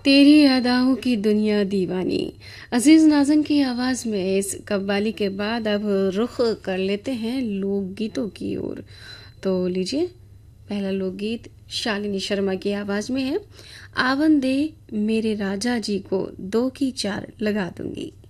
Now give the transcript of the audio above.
तेरी अदाओं की दुनिया दीवानी। अजीज नाज़न की आवाज़ में इस कव्वाली के बाद अब रुख कर लेते हैं लोकगीतों की ओर। तो लीजिए, पहला लोकगीत शालिनी शर्मा की आवाज़ में है। आवन दे मेरे राजा जी को, दो की चार लगा दूंगी।